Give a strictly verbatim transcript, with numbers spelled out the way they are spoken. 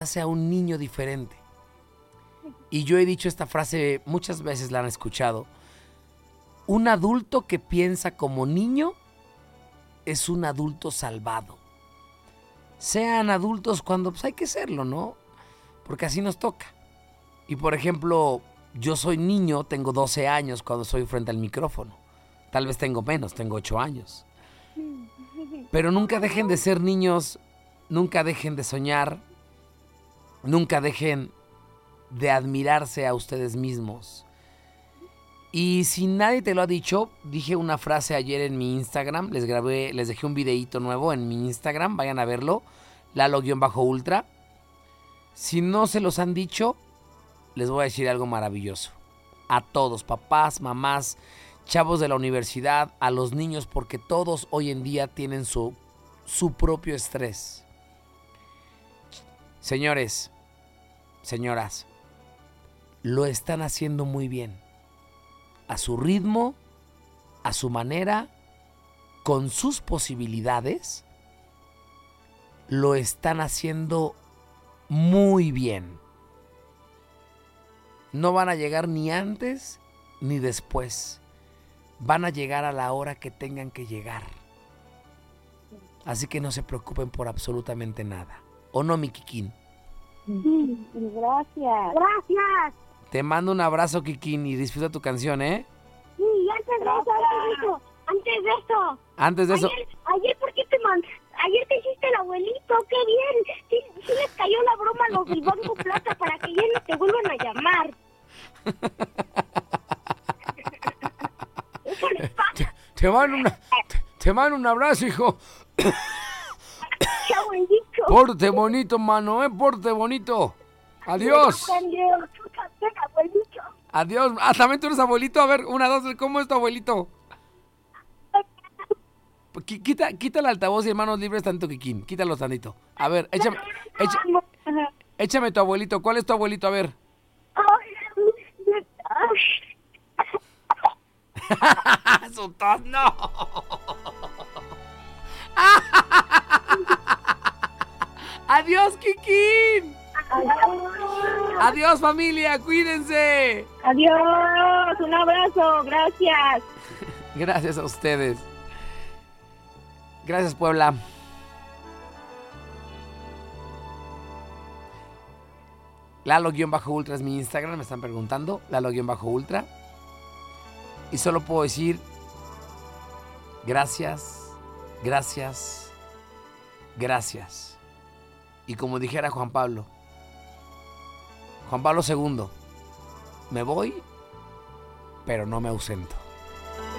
hace a un niño diferente. Y yo he dicho esta frase, muchas veces la han escuchado. Un adulto que piensa como niño es un adulto salvado. Sean adultos cuando pues, hay que serlo, ¿no? Porque así nos toca. Y por ejemplo, yo soy niño, tengo doce años cuando estoy frente al micrófono. Tal vez tengo menos, tengo ocho años. Pero nunca dejen de ser niños, nunca dejen de soñar, nunca dejen de admirarse a ustedes mismos. Y si nadie te lo ha dicho, dije una frase ayer en mi Instagram, les grabé, les dejé un videíto nuevo en mi Instagram, vayan a verlo, Lalo-Ultra. Si no se los han dicho, les voy a decir algo maravilloso. A todos, papás, mamás, chavos de la universidad, a los niños, porque todos hoy en día tienen su, su propio estrés. Señores, señoras, lo están haciendo muy bien. A su ritmo, a su manera, con sus posibilidades, lo están haciendo muy bien. No van a llegar ni antes ni después. Van a llegar a la hora que tengan que llegar. Así que no se preocupen por absolutamente nada. ¿O no, mi Kikín? Sí, gracias. Gracias. Te mando un abrazo, Kikín, y disfruta tu canción, ¿eh? Sí, antes de eso, antes de eso, antes de eso. Antes de eso... Ayer, ayer ¿por qué te man... Ayer te hiciste el abuelito, qué bien. Sí, sí les cayó la broma a los del Banco Plata para que ya no te vuelvan a llamar. Eso les pasa. Te, te, mando una, te, te mando un abrazo, hijo. ¡Qué abuelito! Porte bonito, mano, ¿eh? Porte bonito. Adiós. Adiós. Ah, también tú eres abuelito. A ver, una, dos, tres. ¿Cómo es tu abuelito? Quita, quita el altavoz y manos libres tanto, Kikín. Quítalo tantito. A ver, échame, échame, échame tu abuelito. ¿Cuál es tu abuelito? A ver. Su tos, no. Adiós, Kikín. Adiós, familia. Cuídense. Adiós. Un abrazo. Gracias. Gracias a ustedes. Gracias, Puebla. Lalo-Ultra es mi Instagram, me están preguntando. Lalo-Ultra. Y solo puedo decir gracias, gracias, gracias. Y como dijera Juan Pablo, Juan Pablo segundo, me voy, pero no me ausento.